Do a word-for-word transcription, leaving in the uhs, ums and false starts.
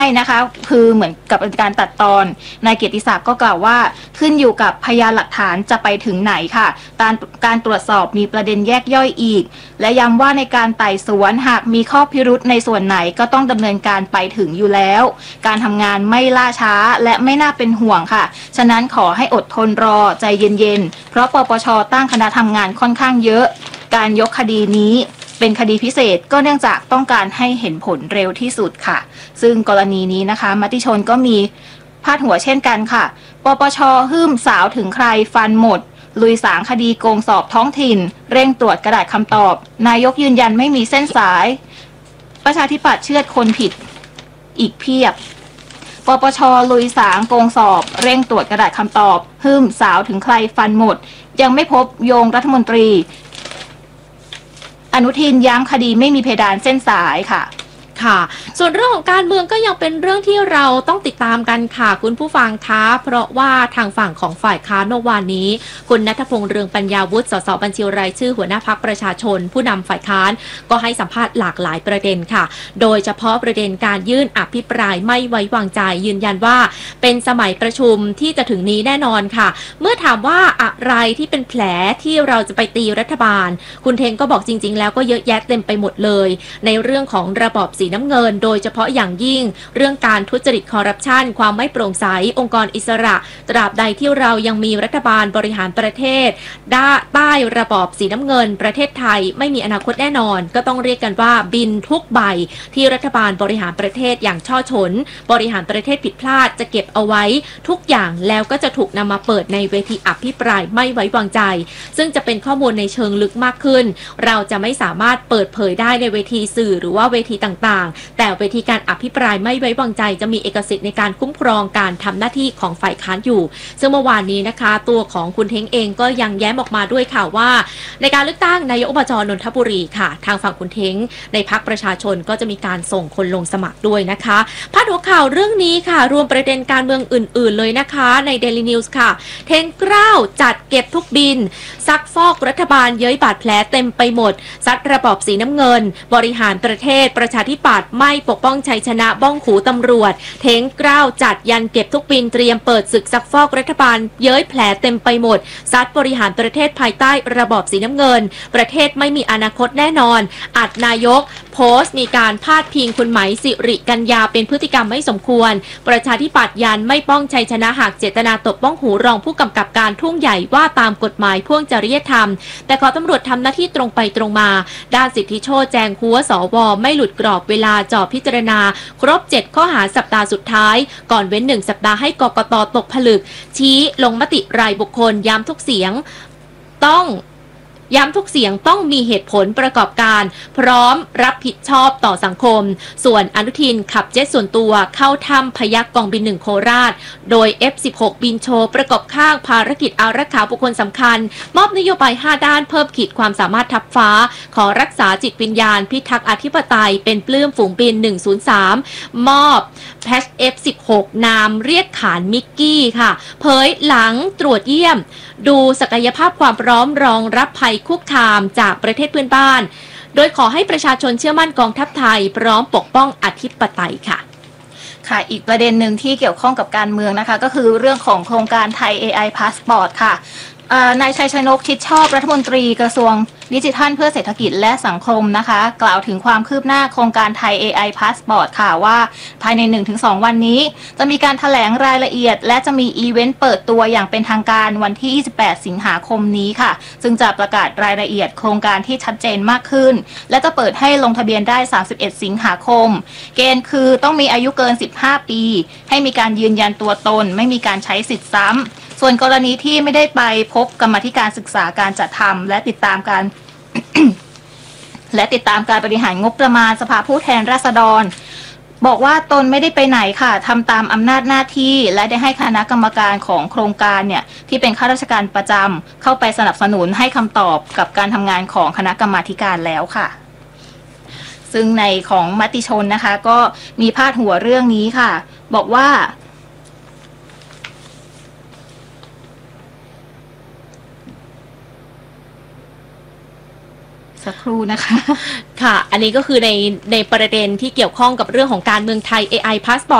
นะคะคือเหมือนกับการตัดตอนนายเกียรติศักดิ์ก็กล่าวว่าขึ้นอยู่กับพยานหลักฐานจะไปถึงไหนค่ะการการตรวจสอบมีประเด็นแยกย่อยอีกและย้ำว่าในการไต่สวนหากมีข้อพิรุธในส่วนไหนก็ต้องดำเนินการไปถึงอยู่แล้วการทำงานไม่ล่าช้าและไม่น่าเป็นห่วงค่ะฉะนั้นขอให้อดทนรอใจเย็นๆเพราะปปช.ตั้งคณะทำงานค่อนข้างเยอะการยกคดีนี้เป็นคดีพิเศษก็เนื่องจากต้องการให้เห็นผลเร็วที่สุดค่ะซึ่งกรณีนี้นะคะมติชนก็มีพาดหัวเช่นกันค่ะปปช.หื้มสาวถึงใครฟันหมดลุยสางคดีโกงสอบท้องถิ่นเร่งตรวจกระดาษคำตอบนายกยืนยันไม่มีเส้นสายประชาธิปัตย์เชือดคนผิดอีกเพียบปปช.ลุยสางโกงสอบเร่งตรวจกระดาษคำตอบหื้มสาวถึงใครฟันหมดยังไม่พบโยงรัฐมนตรีอนุทินย้ำคดีไม่มีเพดานเส้นสายค่ะค่ะส่วนเรื่องของการเมืองก็ยังเป็นเรื่องที่เราต้องติดตามกันค่ะคุณผู้ฟังคะเพราะว่าทางฝั่งของฝ่ายค้านเมื่อวานนี้คุณณัฐพงษ์เรืองปัญญาวุฒิสสบัญชีรายชื่อหัวหน้าพรรคประชาชนผู้นำฝ่ายค้านก็ให้สัมภาษณ์หลากหลายประเด็นค่ะโดยเฉพาะประเด็นการยื่นอภิปรายไม่ไว้วางใจยืนยันว่าเป็นสมัยประชุมที่จะถึงนี้แน่นอนค่ะเมื่อถามว่าอะไรที่เป็นแผลที่เราจะไปตีรัฐบาลคุณเทงก็บอกจริงๆแล้วก็เยอะแยะเต็มไปหมดเลยในเรื่องของระบอบสีน้ำเงินโดยเฉพาะอย่างยิ่งเรื่องการทุจริตคอร์รัปชันความไม่โปร่งใสองค์กรอิสระตราบใดที่เรายังมีรัฐบาลบริหารประเทศด้าใต้ระบอบสีน้ำเงินประเทศไทยไม่มีอนาคตแน่นอนก็ต้องเรียกกันว่าบินทุกใบที่รัฐบาลบริหารประเทศอย่างช่อฉนบริหารประเทศผิดพลาดจะเก็บเอาไว้ทุกอย่างแล้วก็จะถูกนำมาเปิดในเวทีอภิปรายไม่ไว้วางใจซึ่งจะเป็นข้อมูลในเชิงลึกมากขึ้นเราจะไม่สามารถเปิดเผยได้ในเวทีสื่อหรือว่าเวทีต่างๆแต่เวทีการอภิปรายไม่ไว้วางใจจะมีเอกสิทธิ์ในการคุ้มครองการทำหน้าที่ของฝ่ายค้านอยู่ซึ่งเมื่อวานนี้นะคะตัวของคุณเท้งเองก็ยังแย้มออกมาด้วยค่ะว่าในการเลือกตั้งนายกอบจ.นนทบุรีค่ะทางฝั่งคุณเท้งในพรรคประชาชนก็จะมีการส่งคนลงสมัครด้วยนะคะพาดหัวข่าวเรื่องนี้ค่ะรวมประเด็นการเมืองอื่นๆเลยนะคะใน Daily News ค่ะเท้งเกล้าจัดเก็บทุกบินซักฟอกรัฐบาลเย้ยบาดแผลเต็มไปหมดซัดระบอบสีน้ำเงินบริหารประเทศประชาธิปัตย์ไม่ปกป้องชัยชนะบ้องหูตำรวจเท้งเกล้าจัดยันเก็บทุกบินเตรียมเปิดศึกซักฟอกรัฐบาลเย้ยแผลเต็มไปหมดซัดบริหารประเทศภายใต้ระบอบสีน้ำเงินประเทศไม่มีอนาคตแน่นอนอัดนายกโพสต์มีการพาดพิงคุณไหมสิริกัญญาเป็นพฤติกรรมไม่สมควรประชาธิปัตย์ยันไม่ป้องชัยชนะหากเจตนาตบบ้องหูรองผู้กำกับการทุ่งใหญ่ว่าตามกฎหมายพ่วงจริยธรรมแต่ขอตำรวจทำหน้าที่ตรงไปตรงมาด้านสิทธิโชติแจงหัวสวไม่หลุดกรอบเวลาจ่อพิจารณาครบเจ็ดข้อหาสัปดาห์สุดท้ายก่อนเว้นหนึ่งสัปดาห์ให้กกต.ตกผลึกชี้ลงมติรายบุคคลย้ำทุกเสียงต้องย้ำทุกเสียงต้องมีเหตุผลประกอบการพร้อมรับผิดชอบต่อสังคมส่วนอนุทินขับเจ็ตส่วนตัวเข้าถ้ำพยัคฆ์กองบินหนึ่งโคราชโดย เอฟ สิบหก บินโชว์ประกอบข้างภารกิจอารักขาบุคคลสำคัญมอบนโยบายห้าด้านเพิ่มขีดความสามารถทับฟ้าขอรักษาจิตวิญญาณพิทักษ์อธิปไตยเป็นปลื้มฝูงบินหนึ่งศูนย์สามมอบแพช เอฟ สิบหก นามเรียกขานมิกกี้ค่ะเผยหลังตรวจเยี่ยมดูศักยภาพความพร้อมรองรับภัยคุกคามจากประเทศเพื่อนบ้านโดยขอให้ประชาชนเชื่อมั่นกองทัพไทยพร้อมปกป้องอธิปไตยค่ะค่ะอีกประเด็นหนึ่งที่เกี่ยวข้องกับการเมืองนะคะก็คือเรื่องของโครงการไทย เอ ไอ Passport ค่ะนายชัยชนกชิดชอบรัฐมนตรีกระทรวงดิจิทัลเพื่อเศรษฐกิจและสังคมนะคะกล่าวถึงความคืบหน้าโครงการไทย เอ ไอ Passport ค่ะว่าภายใน หนึ่งถึงสอง วันนี้จะมีการแถลงรายละเอียดและจะมีอีเวนต์เปิดตัวอย่างเป็นทางการวันที่ยี่สิบแปดสิงหาคมนี้ค่ะซึ่งจะประกาศรายละเอียดโครงการที่ชัดเจนมากขึ้นและจะเปิดให้ลงทะเบียนได้สามสิบเอ็ดสิงหาคมเกณฑ์คือต้องมีอายุเกินสิบห้าปีให้มีการยืนยันตัวตนไม่มีการใช้สิทธิ์ซ้ำส่วนกรณีที่ไม่ได้ไปพบกรรมาธิการศึกษาการจัดทำและติดตามการ และติดตามการบริหารงบประมาณสภาผู้แทนราษฎรบอกว่าตนไม่ได้ไปไหนค่ะทำตามอำนาจหน้าที่และได้ให้คณะกรรมการของโครงการเนี่ยที่เป็นข้าราชการประจำเข้าไปสนับสนุนให้คำตอบกับการทำงานของคณะกรรมาการแล้วค่ะซึ่งในของมติชนนะคะก็มีพาดหัวเรื่องนี้ค่ะบอกว่า สสักครู่นะคะค่ะ อันนี้ก็คือในในประเด็นที่เกี่ยวข้องกับเรื่องของการเมืองไทย เอ ไอ Passport